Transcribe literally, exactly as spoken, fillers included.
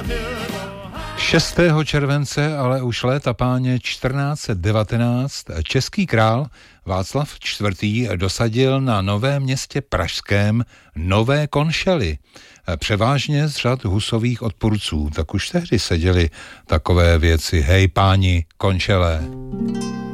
šestého července, ale už léta páně čtrnáct set devatenáct, český král Václav čtvrtý. dosadil na Novém Městě pražském nové konšely, převážně z řad Husových odpůrců. Tak už tehdy seděli takové věci, hej páni, konšelé.